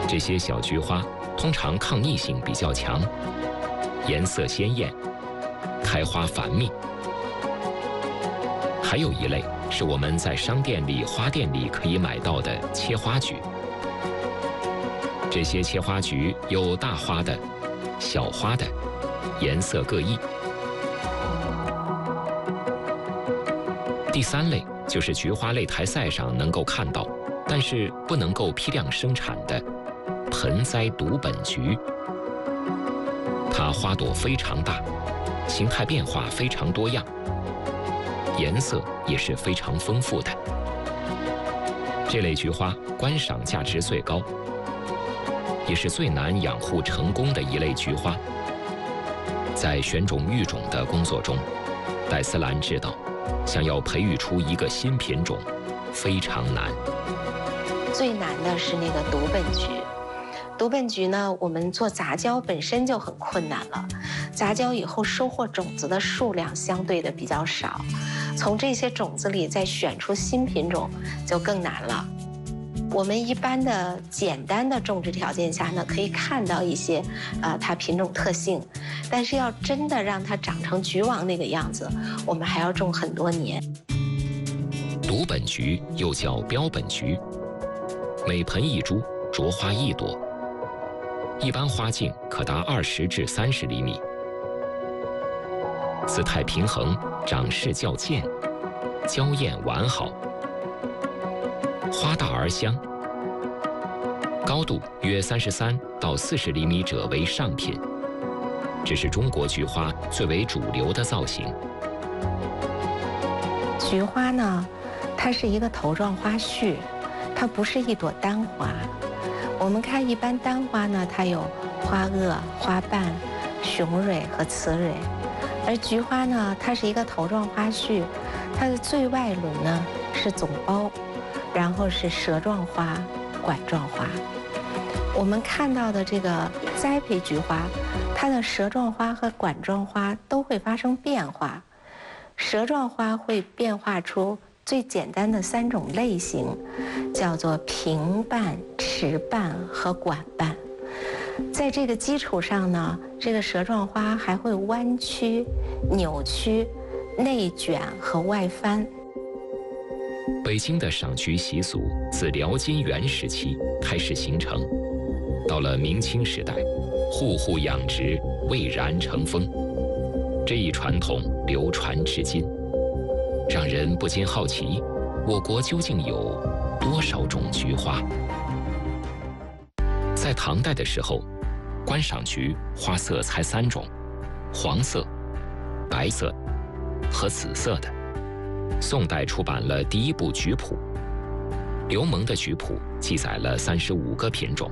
这些小菊花通常抗逆性比较强，颜色鲜艳，开花繁密。还有一类是我们在商店里、花店里可以买到的切花菊。这些切花菊有大花的、小花的，颜色各异。第三类就是菊花擂台赛上能够看到，但是不能够批量生产的盆栽独本菊。它花朵非常大，形态变化非常多样，颜色也是非常丰富的。这类菊花观赏价值最高，也是最难养护成功的一类菊花。在选种育种的工作中，戴思兰知道，想要培育出一个新品种非常难。 最难的是那个独本菊。独本菊呢，我们做杂交本身就很困难了，杂交以后收获种子的数量相对的比较少，从这些种子里再选出新品种就更难了。我们一般的简单的种植条件下呢，可以看到一些它品种特性，但是要真的让它长成菊王那个样子，我们还要种很多年。 独本菊又叫标本菊，每盆一株，着花一朵，一般花径可达20至30厘米，姿态平衡，长势较健，娇艳完好，花大而香，高度约33到40厘米者为上品，这是中国菊花最为主流的造型。 菊花呢，它是一个头状花序，它不是一朵单花。我们看一般单花呢，它有花萼、花瓣、雄蕊和雌蕊，而菊花呢，它是一个头状花序，它的最外轮呢是总苞，然后是舌状花、管状花。我们看到的这个栽培菊花，它的舌状花和管状花都会发生变化。舌状花会变化出最简单的3种类型，叫做平瓣、持瓣和管瓣。在这个基础上呢，这个舌状花还会弯曲、扭曲、内卷和外翻。 北京的赏菊习俗自辽金元时期开始形成，到了明清时代，户户养殖，蔚然成风。这一传统流传至今，让人不禁好奇，我国究竟有多少种菊花？在唐代的时候，观赏菊花色才3种，黄色、白色和紫色的。宋代出版了第一部菊谱，刘蒙的菊谱记载了35个品种。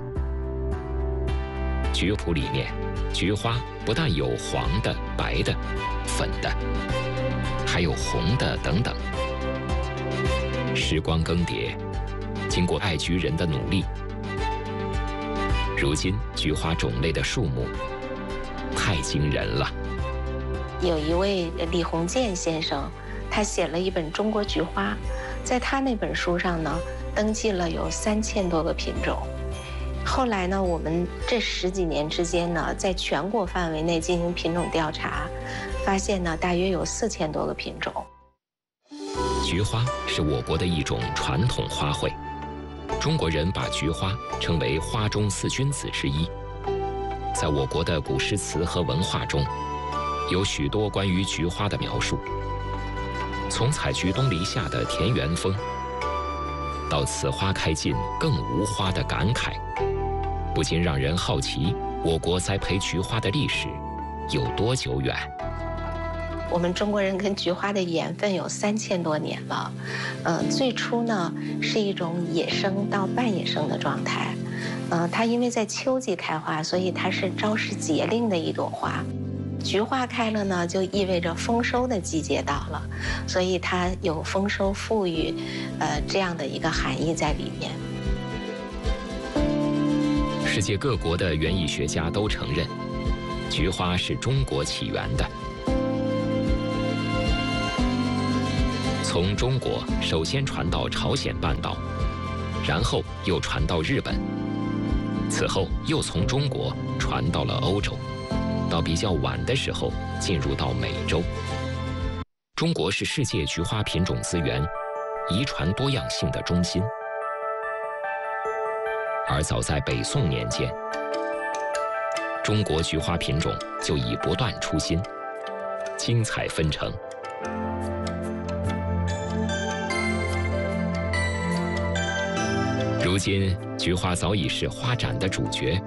菊谱里面，菊花不但有黄的、白的、粉的，还有红的等等。时光更迭，经过爱菊人的努力，如今菊花种类的数目太惊人了。 有一位李鸿渐先生，他写了一本《中国菊花》，在他那本书上呢，登记了有3000多个品种。后来呢，我们这10几年之间呢，在全国范围内进行品种调查，发现呢，大约有4000多个品种。 菊花是我国的一种传统花卉，中国人把菊花称为花中4君子之一。在我国的古诗词和文化中，有许多关于菊花的描述。从采菊东篱下的田园风，到此花开尽更无花的感慨，不禁让人好奇，我国栽培菊花的历史有多久远？ 我们中国人跟菊花的缘分有3000多年了。最初呢是一种野生到半野生的状态。它因为在秋季开花，所以它是昭示节令的一朵花。菊花开了呢，就意味着丰收的季节到了，所以它有丰收富裕，这样的一个含义在里面。 世界各国的园艺学家都承认，菊花是中国起源的。从中国首先传到朝鲜半岛，然后又传到日本。 此后又从中国传到了欧洲，到比较晚的时候进入到美洲。中国是世界菊花品种资源、遗传多样性的中心。而早在北宋年间，中国菊花品种就已不断出新，精彩纷呈。如今，菊花早已是花展的主角。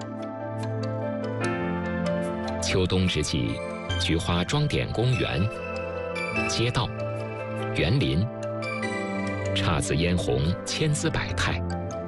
秋冬之际，菊花装点公园、街道、园林，姹紫嫣红，千姿百态。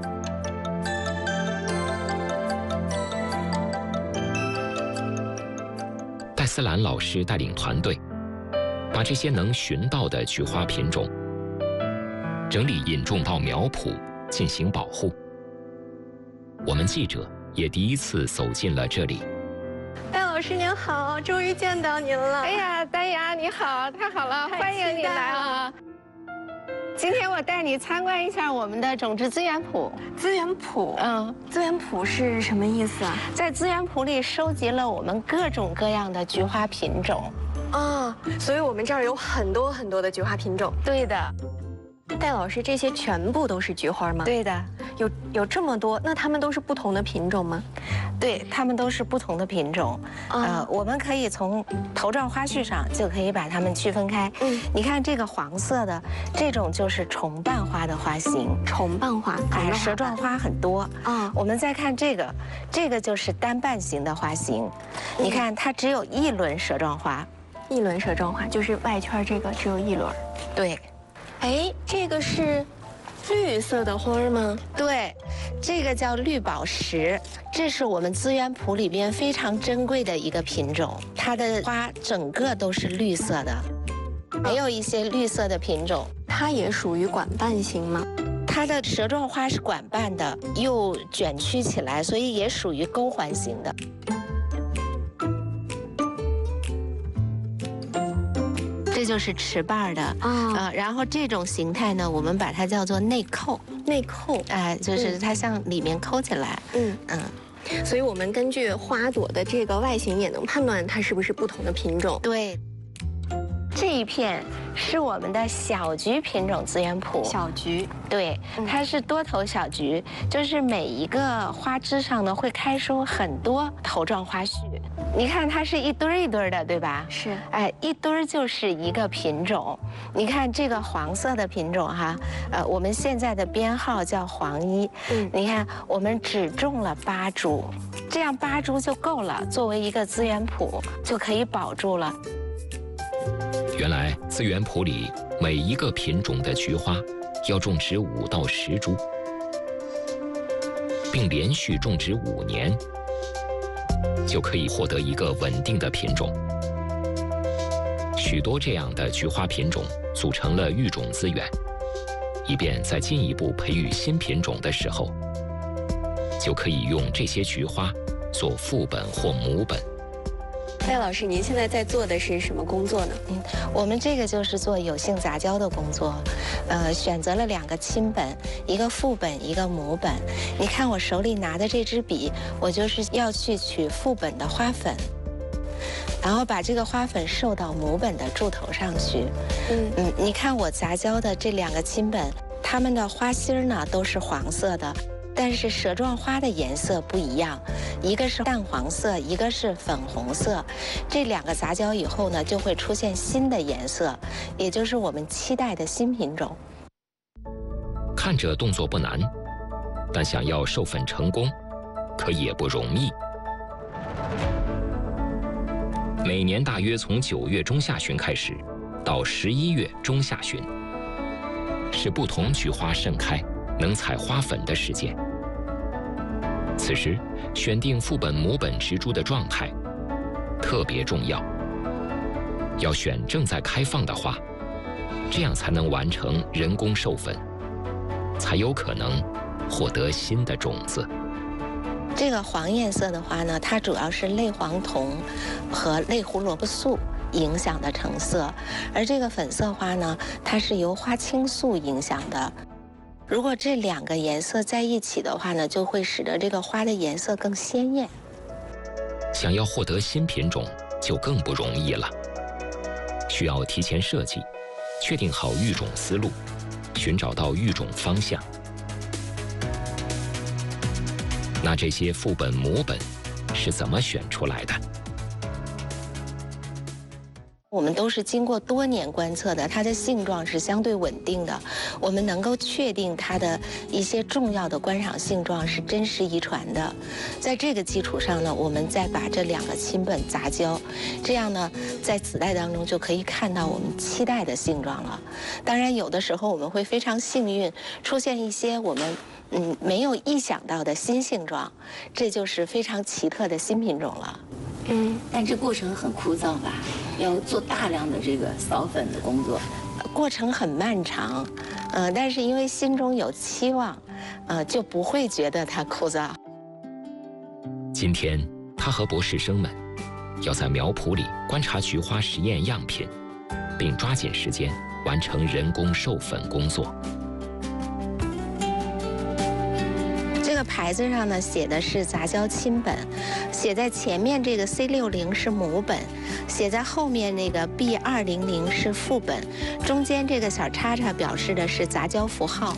戴思兰老师带领团队，把这些能寻到的菊花品种整理引种到苗圃进行保护。我们记者也第一次走进了这里。 戴老师您好，终于见到您了。 哎呀，丹芽你好，太好了，欢迎你来啊！今天我带你参观一下我们的种植资源圃。 资源圃，资源圃是什么意思啊？ 在资源圃里收集了我们各种各样的菊花品种。 啊，所以我们这儿有很多很多的菊花品种。 对的。 戴老师，这些全部都是菊花吗？ 对的。 有这么多，那它们都是不同的品种吗？ 对，它们都是不同的品种。我们可以从头状花序上就可以把它们区分开。你看这个黄色的，这种就是重瓣花的花型。 重瓣花， 舌状花很多。我们再看这个，这个就是单瓣型的花型。你看它只有一轮舌状花。 一轮舌状花就是外圈这个只有一轮。 对。 哎，这个是绿色的花吗？ 对，这个叫绿宝石，这是我们资源圃里边非常珍贵的一个品种，它的花整个都是绿色的，没有一些绿色的品种。 它也属于管瓣型吗？ 它的舌状花是管瓣的，又卷曲起来，所以也属于钩环型的。这就是持瓣的然后这种形态呢，我们把它叫做内扣。 内扣， 就是它向里面扣起来。 所以我们根据花朵的这个外形也能判断它是不是不同的品种。 对，这一片是我们的小菊品种资源圃。 小菊， 对，它是多头小菊，就是每一个花枝上呢会开出很多头状花序。你看它是一堆儿一堆儿的，对吧？ 是。 一堆儿就是一个品种。你看这个黄色的品种哈，我们现在的编号叫黄一。你看我们只种了8株，这样8株就够了，作为一个资源圃就可以保住了。 原来资源圃里每一个品种的菊花要种植5到10株，并连续种植5年，就可以获得一个稳定的品种。许多这样的菊花品种组成了育种资源，以便在进一步培育新品种的时候，就可以用这些菊花做副本或母本。 戴老师，您现在在做的是什么工作呢？ 我们这个就是做有性杂交的工作，选择了2个亲本，一个副本，一个母本。你看我手里拿的这支笔，我就是要去取副本的花粉，然后把这个花粉授到母本的柱头上去。你看我杂交的这2个亲本，它们的花心呢都是黄色的。但是舌状花的颜色不一样，一个是淡黄色，一个是粉红色。这2个杂交以后呢，就会出现新的颜色，也就是我们期待的新品种。 看着动作不难，但想要授粉成功，可也不容易。每年大约从9月中下旬开始，到11月中下旬，是不同菊花盛开、能采花粉的时间。此时选定副本母本植株的状态特别重要，要选正在开放的花，这样才能完成人工授粉，才有可能获得新的种子。 这个黄颜色的花呢，它主要是类黄酮和类胡萝卜素影响的成色，而这个粉色花呢，它是由花青素影响的。 如果这两个颜色在一起的话呢，就会使得这个花的颜色更鲜艳。 想要获得新品种就更不容易了，需要提前设计，确定好育种思路，寻找到育种方向。那这些父本母本是怎么选出来的？ 我们都是经过多年观测的，它的性状是相对稳定的，我们能够确定它的一些重要的观赏性状是真实遗传的。在这个基础上呢，我们再把这两个亲本杂交，这样呢，在子代当中就可以看到我们期待的性状了。当然，有的时候我们会非常幸运，出现一些我们没有意想到的新性状，这就是非常奇特的新品种了。 但这过程很枯燥吧？要做大量的这个扫粉的工作， 过程很漫长，但是因为心中有期望，就不会觉得它枯燥。 今天，他和博士生们要在苗圃里观察菊花实验样品，并抓紧时间完成人工授粉工作。 这个牌子上呢写的是杂交亲本，写在前面这个 C60是母本，写在后面那个 B200是父本，中间这个小叉叉表示的是杂交符号。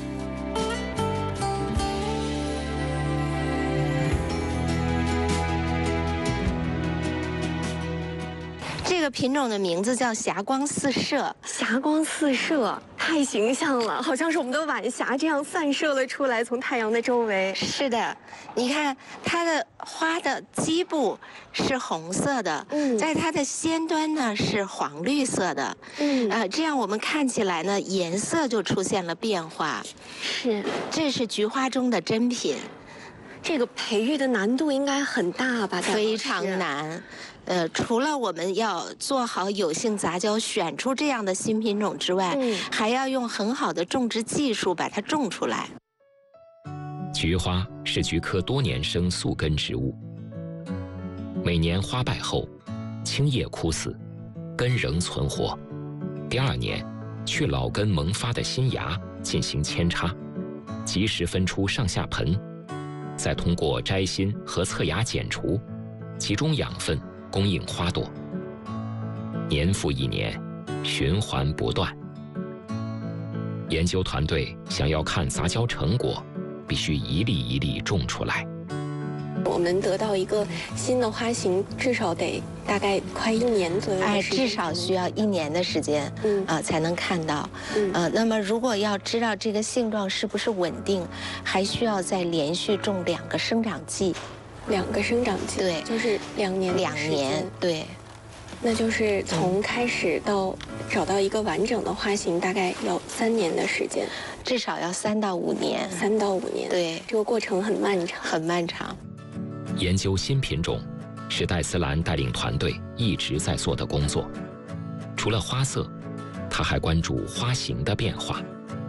这个品种的名字叫霞光四射。 霞光四射，太形象了，好像是我们的晚霞这样散射了出来，从太阳的周围。 是的，你看它的花的基部是红色的，在它的先端呢是黄绿色的，这样我们看起来呢颜色就出现了变化。 是， 这是菊花中的珍品。 这个培育的难度应该很大吧？ 非常难。除了我们要做好有性杂交，选出这样的新品种之外，还要用很好的种植技术把它种出来。 菊花是菊科多年生宿根植物，每年花败后，青叶枯死，根仍存活。第二年，去老根萌发的新芽进行扦插，及时分出上下盆，再通过摘心和侧芽剪除，集中养分供应花朵。年复一年，循环不断。研究团队想要看杂交成果，必须一粒一粒种出来。 我们得到一个新的花型，至少得大概快1年左右的时间。 至少需要1年的时间，才能看到。那么如果要知道这个性状是不是稳定，还需要再连续种2个生长季。 2个生长季， 对， 就是2年。 2年，对。 那就是从开始到找到一个完整的花型，大概要3年的时间， 至少要3到5年。 3到5年， 对， 这个过程很漫长， 很漫长。 研究新品种是戴思兰带领团队一直在做的工作。除了花色，他还关注花型的变化。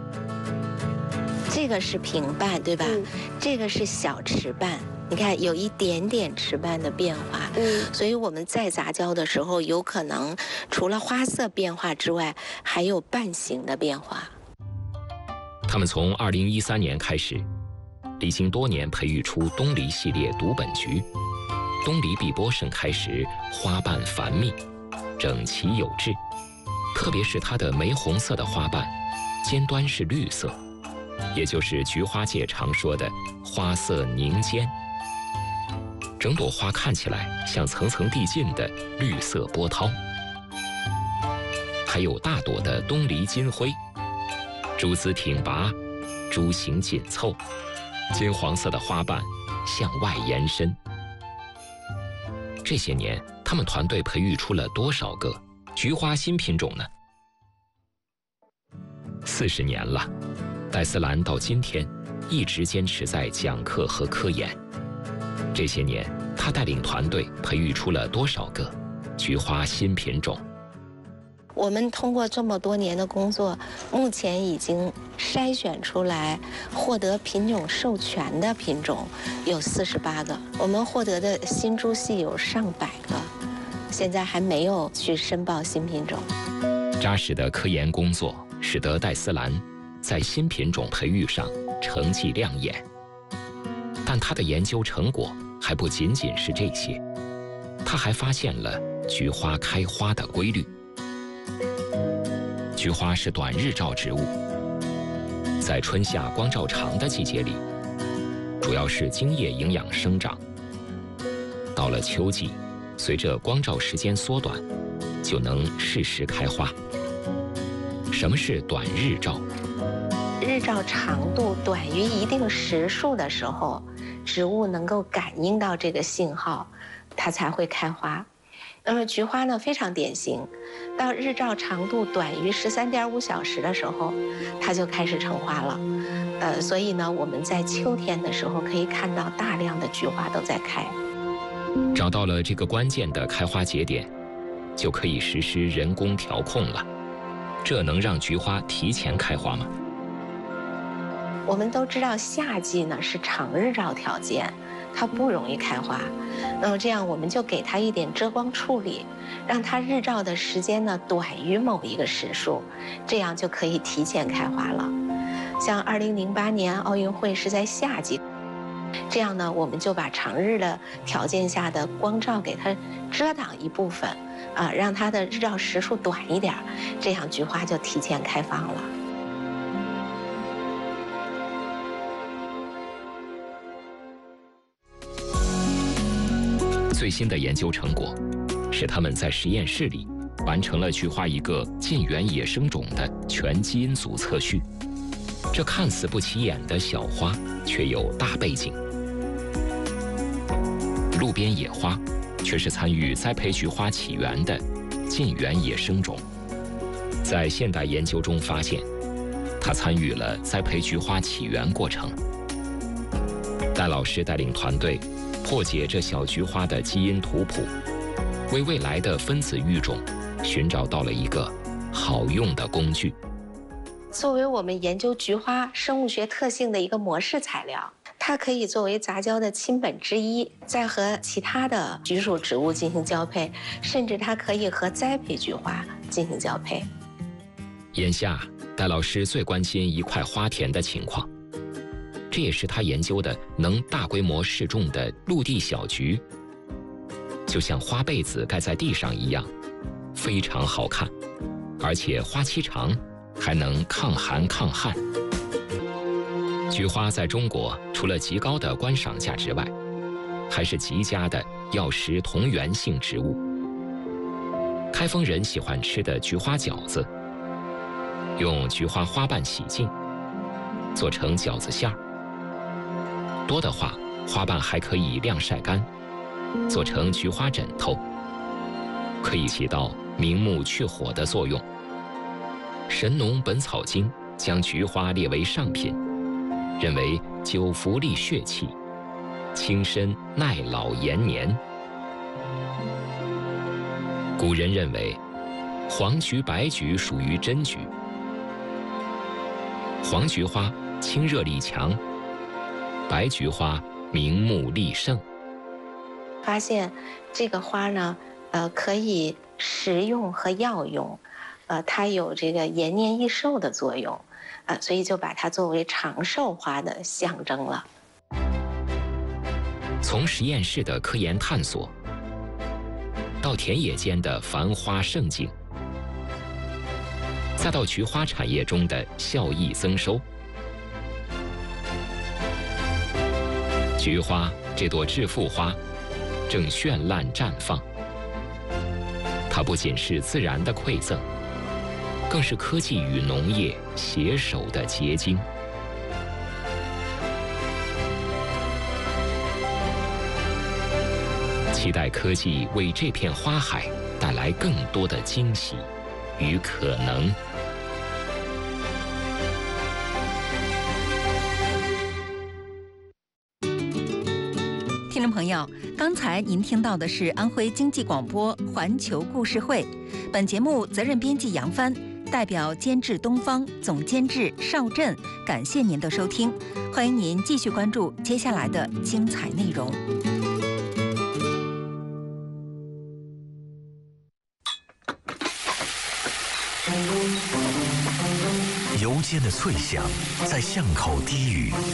这个是平瓣，对吧？这个是小池瓣。你看，有一点点池瓣的变化，所以我们在杂交的时候，有可能除了花色变化之外，还有瓣型的变化。 他们从2013年开始，历经多年培育出东篱系列独本菊。东篱碧波盛开时，花瓣繁密，整齐有致，特别是它的玫红色的花瓣，尖端是绿色，也就是菊花界常说的花色凝尖。整朵花看起来像层层递进的绿色波涛。还有大朵的东篱金辉，株子挺拔，株形紧凑，金黄色的花瓣向外延伸。这些年，他们团队培育出了多少个菊花新品种呢？40年了，戴思兰到今天一直坚持在讲课和科研。这些年，他带领团队培育出了多少个菊花新品种？ 我们通过这么多年的工作，目前已经筛选出来获得品种授权的品种有48个，我们获得的新株系有上百个，现在还没有去申报新品种。 扎实的科研工作使得戴思兰在新品种培育上成绩亮眼。但他的研究成果还不仅仅是这些，他还发现了菊花开花的规律。菊花是短日照植物，在春夏光照长的季节里，主要是茎叶营养生长。到了秋季，随着光照时间缩短，就能适时开花。什么是短日照？ 日照长度短于一定时数的时候，植物能够感应到这个信号，它才会开花。那么菊花呢，非常典型，到日照长度短于13.5小时的时候，它就开始成花了。所以呢，我们在秋天的时候可以看到大量的菊花都在开。 找到了这个关键的开花节点，就可以实施人工调控了。这能让菊花提前开花吗？ 我们都知道夏季呢是长日照条件，它不容易开花。那么这样我们就给它一点遮光处理，让它日照的时间呢短于某一个时数，这样就可以提前开花了。像2008年奥运会是在夏季，这样呢我们就把长日的条件下的光照给它遮挡一部分，让它的日照时数短一点，这样菊花就提前开放了。 最新的研究成果是他们在实验室里完成了菊花一个近缘野生种的全基因组测序。这看似不起眼的小花，却有大背景。路边野花却是参与栽培菊花起源的近缘野生种。在现代研究中发现，它参与了栽培菊花起源过程。戴老师带领团队破解这小菊花的基因图谱，为未来的分子育种寻找到了一个好用的工具。 作为我们研究菊花生物学特性的一个模式材料，它可以作为杂交的亲本之一，再和其他的菊属植物进行交配，甚至它可以和栽培菊花进行交配。 眼下，戴老师最关心一块花田的情况，这也是他研究的能大规模适种的陆地小菊，就像花被子盖在地上一样，非常好看，而且花期长，还能抗寒抗旱。菊花在中国除了极高的观赏价值外，还是极佳的药食同源性植物。开封人喜欢吃的菊花饺子，用菊花花瓣洗净，做成饺子馅儿。多的话，花瓣还可以晾晒干，做成菊花枕头，可以起到明目去火的作用。《神农本草经》将菊花列为上品，认为久服利血气，轻身耐老延年。古人认为，黄菊、白菊属于真菊。黄菊花清热力强，白菊花明目利胜。 发现这个花呢，可以食用和药用，它有这个延年益寿的作用，所以就把它作为长寿花的象征了。 从实验室的科研探索，到田野间的繁花盛景，再到菊花产业中的效益增收，菊花这朵致富花正绚烂绽放。它不仅是自然的馈赠，更是科技与农业携手的结晶。期待科技为这片花海带来更多的惊喜与可能。 听众朋友，刚才您听到的是安徽经济广播环球故事会，本节目责任编辑杨帆，代表监制东方，总监制邵振，感谢您的收听，欢迎您继续关注接下来的精彩内容。 由间的脆响，在巷口低语，